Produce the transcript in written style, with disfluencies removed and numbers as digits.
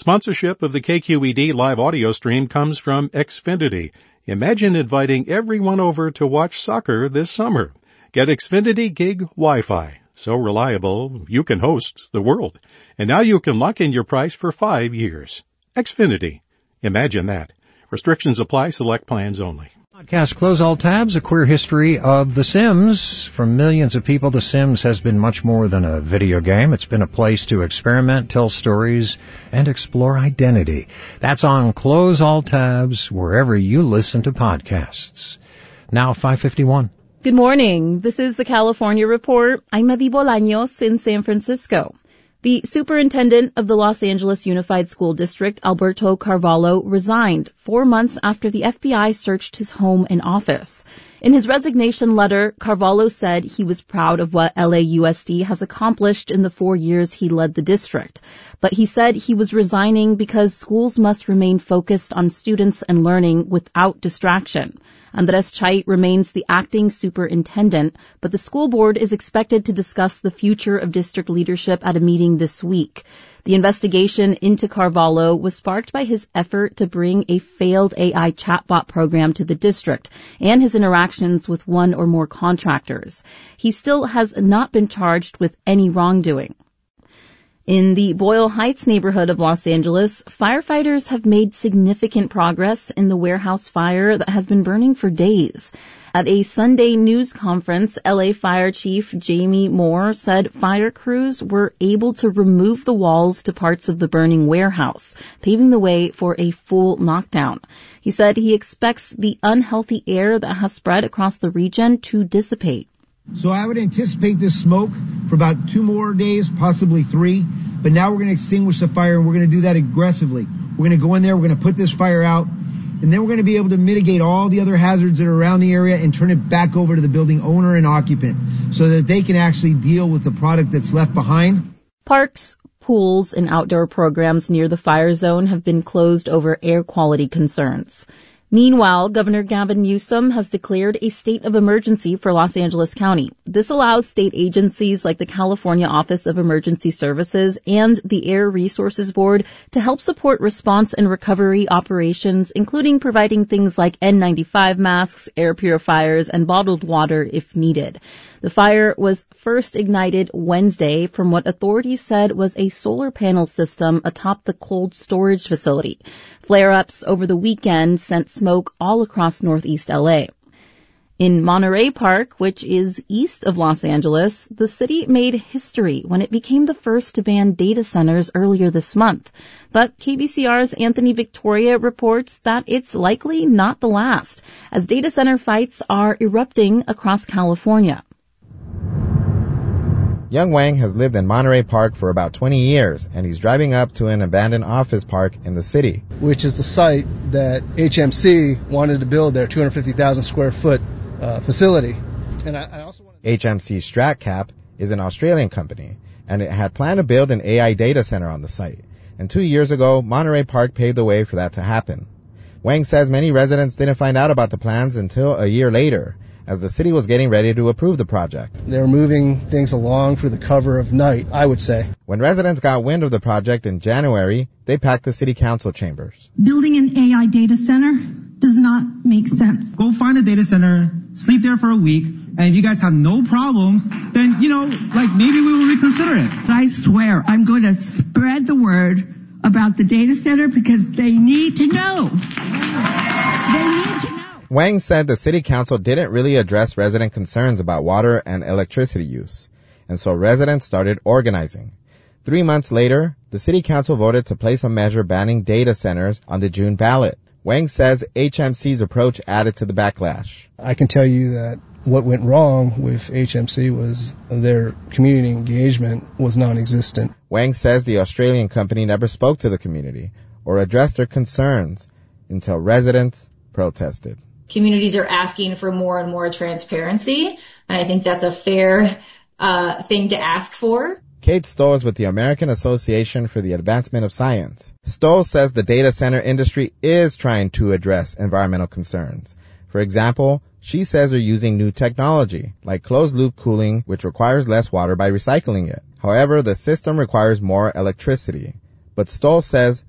Sponsorship of the KQED live audio stream comes from Xfinity. Imagine inviting everyone over to watch soccer this summer. Get Xfinity Gig Wi-Fi. So reliable, you can host the world. And now you can lock in your price for 5 years. Xfinity. Imagine that. Restrictions apply. Select plans only. Podcast Close All Tabs, a queer history of The Sims. For millions of people, The Sims has been much more than a video game. It's been a place to experiment, tell stories, and explore identity. That's on Close All Tabs, wherever you listen to podcasts. Now, 5:51. Good morning. This is the California Report. I'm Mavi Bolaños in San Francisco. The superintendent of the Los Angeles Unified School District, Alberto Carvalho, resigned 4 months after the FBI searched his home and office. In his resignation letter, Carvalho said he was proud of what LAUSD has accomplished in the 4 years he led the district. But he said he was resigning because schools must remain focused on students and learning without distraction. Andres Chait remains the acting superintendent, but the school board is expected to discuss the future of district leadership at a meeting this week. The investigation into Carvalho was sparked by his effort to bring a failed AI chatbot program to the district and his interactions with one or more contractors. He still has not been charged with any wrongdoing. In the Boyle Heights neighborhood of Los Angeles, firefighters have made significant progress in the warehouse fire that has been burning for days. At a Sunday news conference, LA Fire Chief Jamie Moore said fire crews were able to remove the walls to parts of the burning warehouse, paving the way for a full knockdown. He said he expects the unhealthy air that has spread across the region to dissipate. So I would anticipate this smoke for about 2 more days, possibly 3. But now we're going to extinguish the fire, and we're going to do that aggressively. We're going to go in there, we're going to put this fire out, and then we're going to be able to mitigate all the other hazards that are around the area and turn it back over to the building owner and occupant so that they can actually deal with the product that's left behind. Parks, pools, and outdoor programs near the fire zone have been closed over air quality concerns. Meanwhile, Governor Gavin Newsom has declared a state of emergency for Los Angeles County. This allows state agencies like the California Office of Emergency Services and the Air Resources Board to help support response and recovery operations, including providing things like N95 masks, air purifiers, and bottled water if needed. The fire was first ignited Wednesday from what authorities said was a solar panel system atop the cold storage facility. Flare-ups over the weekend sent smoke all across northeast LA. In Monterey Park, which is east of Los Angeles, the city made history when it became the first to ban data centers earlier this month. But KBCR's Anthony Victoria reports that it's likely not the last, as data center fights are erupting across California. Young Wang has lived in Monterey Park for about 20 years, and he's driving up to an abandoned office park in the city, which is the site that HMC wanted to build their 250,000 square foot facility. And I also wanted HMC StratCap is an Australian company, and it had planned to build an AI data center on the site. And 2 years ago, Monterey Park paved the way for that to happen. Wang says many residents didn't find out about the plans until a year later, as the city was getting ready to approve the project. They were moving things along for the cover of night, I would say. When residents got wind of the project in January, they packed the city council chambers. Building an AI data center does not make sense. Go find a data center, sleep there for a week, and if you guys have no problems, then, maybe we will reconsider it. I swear I'm going to spread the word about the data center because they need to know. They need to know. Wang said the city council didn't really address resident concerns about water and electricity use, and so residents started organizing. 3 months later, the city council voted to place a measure banning data centers on the June ballot. Wang says HMC's approach added to the backlash. I can tell you that what went wrong with HMC was their community engagement was non-existent. Wang says the Australian company never spoke to the community or addressed their concerns until residents protested. Communities are asking for more and more transparency, and I think that's a fair thing to ask for. Kate Stoll is with the American Association for the Advancement of Science. Stoll says the data center industry is trying to address environmental concerns. For example, she says they're using new technology, like closed-loop cooling, which requires less water by recycling it. However, the system requires more electricity. But Stoll says